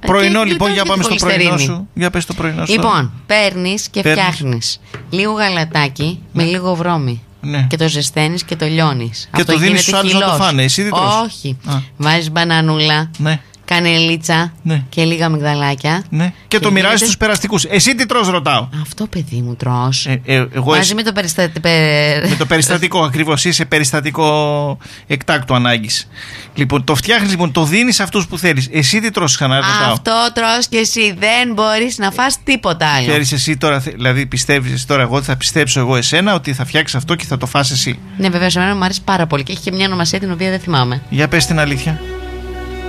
Πρωινό λοιπόν, για πάμε στο πρωινό σου. Για πες το πρωινό σου. Λοιπόν, παίρνεις και φτιάχνεις λίγο γαλατάκι με λίγο βρώμη. Ναι. Και το ζεσταίνεις και το λιώνεις. Και το δίνεις στους άλλους να το φάνε. Εσύ δεν τρως? Όχι. Βάζεις μπανανούλα. Ναι. Κανελίτσα, ναι, και λίγα μυγδαλάκια. Ναι. Και το μοιράζεις στους περαστικούς. Εσύ τι τρως, ρωτάω? Αυτό, παιδί μου, τρως. Μαζί με το με το περιστατικό, ακριβώς. Είσαι περιστατικό εκτάκτου ανάγκης. Λοιπόν, το φτιάχνεις, λοιπόν, το δίνεις σε αυτούς που θέλεις. Εσύ τι τρως, ξανά ρωτάω? Αυτό τρως και εσύ. Δεν μπορείς να φας τίποτα άλλο. Ξέρεις εσύ τώρα, δηλαδή πιστεύεις εσύ τώρα, εγώ θα πιστέψω εγώ εσένα ότι θα φτιάξεις αυτό και θα το φας εσύ? Ναι, βεβαίως, εμένα μου αρέσει πάρα πολύ και έχει και μια ονομασία την οποία δεν θυμάμαι. Για πες την αλήθεια.